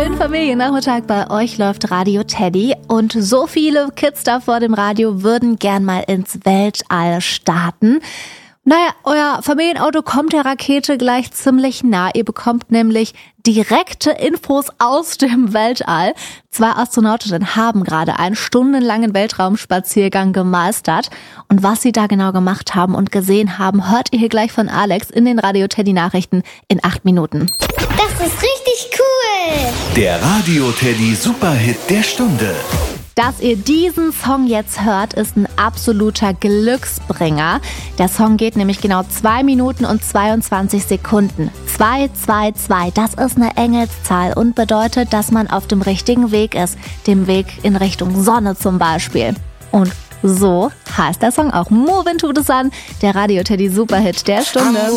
Schönen Familiennachmittag, bei euch läuft Radio Teddy und so viele Kids da vor dem Radio würden gern mal ins Weltall starten. Naja, euer Familienauto kommt der Rakete gleich ziemlich nah. Ihr bekommt nämlich direkte Infos aus dem Weltall. 2 Astronautinnen haben gerade einen stundenlangen Weltraumspaziergang gemeistert. Und was sie da genau gemacht haben und gesehen haben, hört ihr hier gleich von Alex in den Radio Teddy Nachrichten in 8 Minuten. Das ist richtig cool! Der Radio Teddy Superhit der Stunde. Dass ihr diesen Song jetzt hört, ist ein absoluter Glücksbringer. Der Song geht nämlich genau 2 Minuten und 22 Sekunden. 222, das ist eine Engelszahl und bedeutet, dass man auf dem richtigen Weg ist. Dem Weg in Richtung Sonne zum Beispiel. Und so heißt der Song auch. Move into the Sun, der Radio Teddy Superhit der Stunde.